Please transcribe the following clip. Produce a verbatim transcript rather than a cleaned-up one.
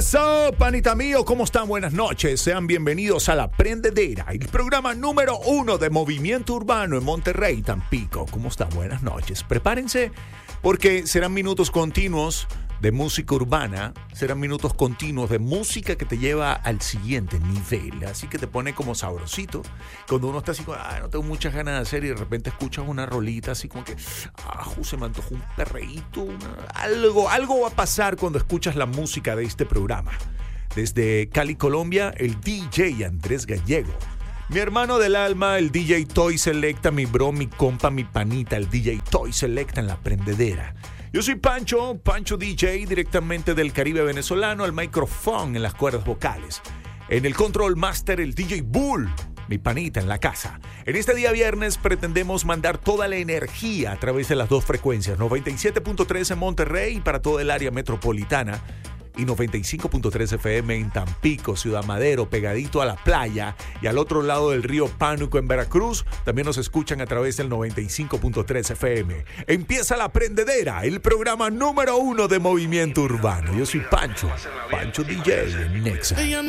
Eso, panita mío, ¿cómo están? Buenas noches. Sean bienvenidos a La Prendedera, el programa número uno de movimiento urbano en Monterrey, Tampico. ¿Cómo están? Buenas noches. Prepárense porque serán minutos continuos de música urbana, serán minutos continuos de música que te lleva al siguiente nivel, así que te pone como sabrosito. Cuando uno está así como, ah, no tengo muchas ganas de hacer, y de repente escuchas una rolita así como que, ah, se me antojó un perreíto, una, algo, algo va a pasar cuando escuchas la música de este programa. Desde Cali, Colombia, el D J Andrés Gallego. Mi hermano del alma, el D J Toy Selecta, mi bro, mi compa, mi panita, el D J Toy Selecta en La Prendedera. Yo soy Pancho, Pancho D J, directamente del Caribe venezolano, al micrófono en las cuerdas vocales. En el control master, el D J Bull, mi panita en la casa. En este día viernes pretendemos mandar toda la energía a través de las dos frecuencias, noventa y siete punto tres en Monterrey y para toda el área metropolitana, y noventa y cinco punto tres F M en Tampico, Ciudad Madero, pegadito a la playa, y al otro lado del río Pánuco en Veracruz. También nos escuchan a través del noventa y cinco punto tres F M. Empieza La Prendedera, el programa número uno de movimiento urbano. Yo soy Pancho, Pancho D J en Nexa.